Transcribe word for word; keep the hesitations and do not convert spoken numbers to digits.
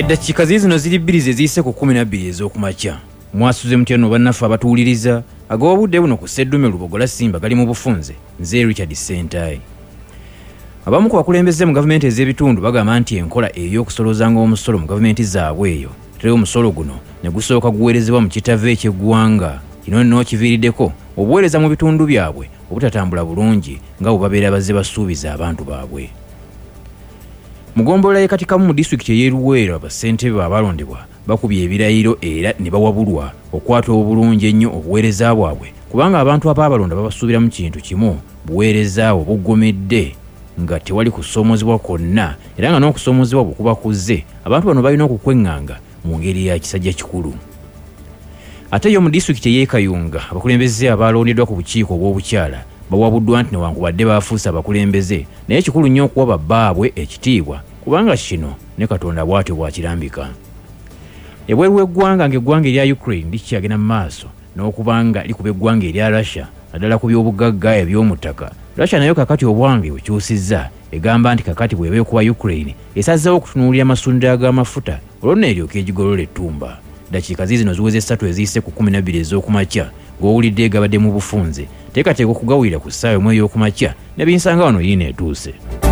Eddakiika zino ziri bbiri ze ziyise ku kumi na bbiri ez'okumakya. Mwasuze mutya nno bannaffe abatuwuliriza ag'obudde buno ku Sseddume Lubogola Simba gali mu bufunze. Nze Richard Sentayi. Abamu ku bakulembeze mu gavumenti ez'ebitundu bagamba nti enkola ey'okusolozanga omusolo mu gavumenti zaabwe eyo teri omusolo guno ne gusooka guweerezebwa mu kitave eky'eggwanga. Kino nno kiviiriddeko obuweereza mu bitundu byabwe obutatambula bulungi nga bwe babeera bazze basuubiza abantu baabwe. Mugombolola y'ekatikamu mu disitulikiti ey'Eluweero bassentebe abalondebwa bakubye ebirayiro era ne bawabulwa okwata obulungi ennyo obuweereza bwabwe kubanga abantu abaabalonda babasuubira mu kintu kimu buweereza obuggomedde nga tewali kusoomozebwa kwonna era nga n'okusoomozebwa bwe kuba kuzze abantu bano balina okukweŋŋanga mu ngeri ya kisajja kikulu. Ate yo mu disitulikiti ey'e Kayunga abakulembeze abalondeddwa ku bukiiko obw'obukyala bawabuddwa nti newankubadde baafuusa abakulembeze naye kikulu nnyo okuwa babbaabwe ekitiibwa kubanga kino ne Katonda bw'atyo bw'akirambika. Ebweru w'eggwanga ng'eggwanga erya Ukraine likyagenda mu maaso n'okubanga likuba eggwanga erya Russia naddala ku by'obugagga eby'omuttaka. Russia nayo kakati obwange bukyusizza egamba nti kakati bw'eba ekuba Ukraine esazzeewo okutunuulira amasundiro ag'amafuta olwo nno eryoka egigolola ettumba. Ddakiika zino ziweze essatu eziyise ku kumi na bbiri ez'okumakya ng'owulidde egabadde mu bufunze teekateeka okugawulira ku ssaawa emu ey'okumakya ne binsanga wano yiino etuuse.